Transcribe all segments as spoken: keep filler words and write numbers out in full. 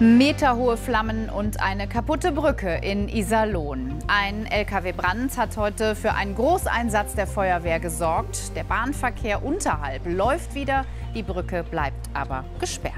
Meterhohe Flammen und eine kaputte Brücke in Iserlohn. Ein L K W-Brand hat heute für einen Großeinsatz der Feuerwehr gesorgt. Der Bahnverkehr unterhalb läuft wieder, die Brücke bleibt aber gesperrt.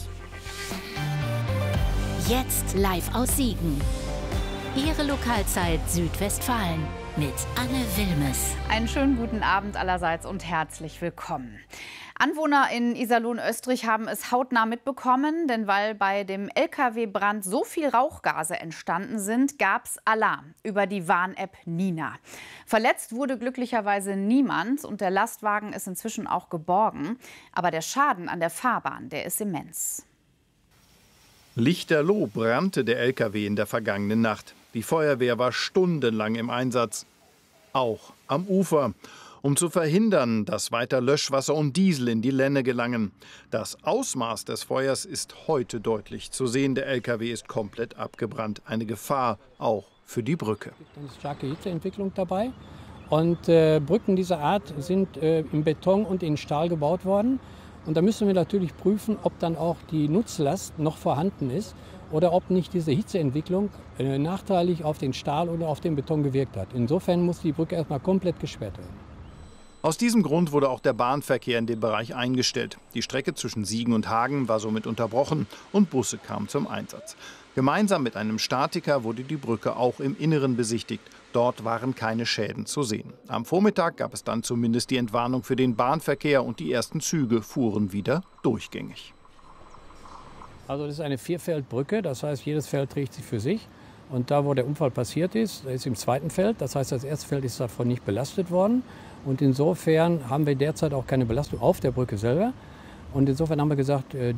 Jetzt live aus Siegen. Ihre Lokalzeit Südwestfalen mit Anne Wilmes. Einen schönen guten Abend allerseits und herzlich willkommen. Anwohner in Iserlohn-Österreich haben es hautnah mitbekommen, denn weil bei dem L K W-Brand so viel Rauchgase entstanden sind, gab es Alarm über die Warn-App Nina. Verletzt wurde glücklicherweise niemand und der Lastwagen ist inzwischen auch geborgen. Aber der Schaden an der Fahrbahn, der ist immens. Lichterloh brannte der L K W in der vergangenen Nacht. Die Feuerwehr war stundenlang im Einsatz, auch am Ufer, um zu verhindern, dass weiter Löschwasser und Diesel in die Lenne gelangen. Das Ausmaß des Feuers ist heute deutlich zu sehen. Der L K W ist komplett abgebrannt. Eine Gefahr auch für die Brücke. Es gibt eine starke Hitzeentwicklung dabei. Und äh, Brücken dieser Art sind äh, in Beton und in Stahl gebaut worden. Und da müssen wir natürlich prüfen, ob dann auch die Nutzlast noch vorhanden ist oder ob nicht diese Hitzeentwicklung äh, nachteilig auf den Stahl oder auf den Beton gewirkt hat. Insofern muss die Brücke erstmal komplett gesperrt werden. Aus diesem Grund wurde auch der Bahnverkehr in dem Bereich eingestellt. Die Strecke zwischen Siegen und Hagen war somit unterbrochen und Busse kamen zum Einsatz. Gemeinsam mit einem Statiker wurde die Brücke auch im Inneren besichtigt. Dort waren keine Schäden zu sehen. Am Vormittag gab es dann zumindest die Entwarnung für den Bahnverkehr und die ersten Züge fuhren wieder durchgängig. Also das ist eine Vierfeldbrücke, das heißt, jedes Feld trägt sich für sich. Und da, wo der Unfall passiert ist, ist im zweiten Feld. Das heißt, das erste Feld ist davon nicht belastet worden. Und insofern haben wir derzeit auch keine Belastung auf der Brücke selber. Und insofern haben wir gesagt,